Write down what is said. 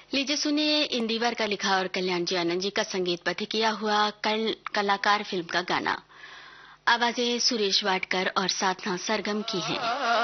लीजिए सुनिए इंदिवर का लिखा और कल्याण जी आनंद जी का संगीतबद्ध किया हुआ कलाकार फिल्म का गाना। आवाजें सुरेश वाडकर और साधना सरगम की हैं।